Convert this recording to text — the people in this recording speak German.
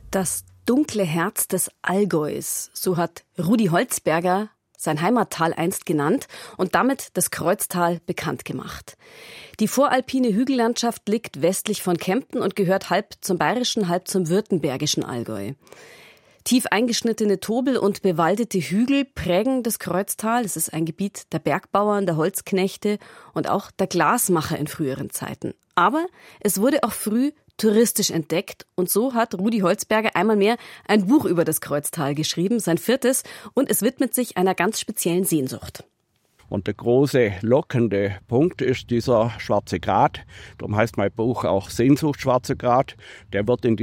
Das dunkle Herz des Allgäus, so hat Rudi Holzberger sein Heimattal einst genannt und damit das Kreuztal bekannt gemacht. Die voralpine Hügellandschaft liegt westlich von Kempten und gehört halb zum bayerischen, halb zum württembergischen Allgäu. Tief eingeschnittene Tobel und bewaldete Hügel prägen das Kreuztal. Es ist ein Gebiet der Bergbauern, der Holzknechte und auch der Glasmacher in früheren Zeiten. Aber es wurde auch früh touristisch entdeckt und so hat Rudi Holzberger einmal mehr ein Buch über das Kreuztal geschrieben, sein 4. und es widmet sich einer ganz speziellen Sehnsucht. Und der große lockende Punkt ist dieser schwarze Grat. Darum heißt mein Buch auch Sehnsucht Schwarzer Grat. Der wird in